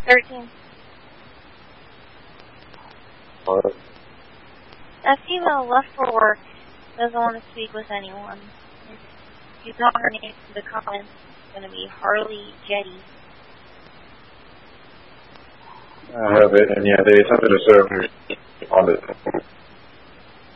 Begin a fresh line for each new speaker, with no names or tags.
13.
What?
That female left for work. Doesn't want to speak with anyone. If you saw her name in the comments, it's going to be Harley Jetty.
I have it, and yeah, they attempted to serve her on the